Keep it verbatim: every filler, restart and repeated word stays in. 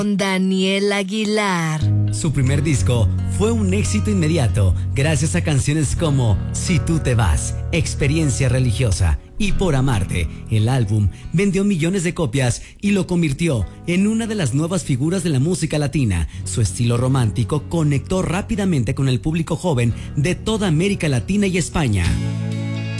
Daniel Aguilar. Su primer disco fue un éxito inmediato gracias a canciones como Si tú te vas, Experiencia religiosa y Por amarte. El álbum vendió millones de copias y lo convirtió en una de las nuevas figuras de la música latina. Su estilo romántico conectó rápidamente con el público joven de toda América Latina y España.